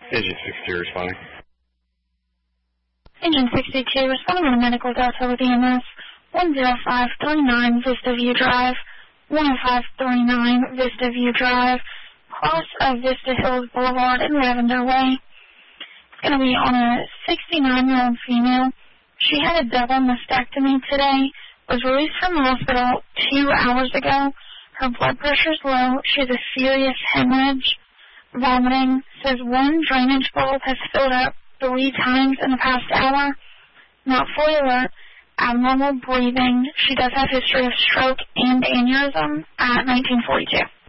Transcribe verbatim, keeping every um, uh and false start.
Agent sixty-two responding. Agent sixty-two responding on a medical delta with E M S one zero five three nine Vista View Drive, one oh five three nine Vista View Drive, cross of Vista Hills Boulevard in Lavender Way. It's going to be on a sixty-nine-year-old female. She had a double mastectomy today, was released from the hospital two hours ago. Her blood pressure's low. She has a serious hemorrhage, vomiting. Says one drainage bulb has filled up three times in the past hour. Not fully alert. Abnormal breathing. She does have history of stroke and aneurysm at nineteen forty-two.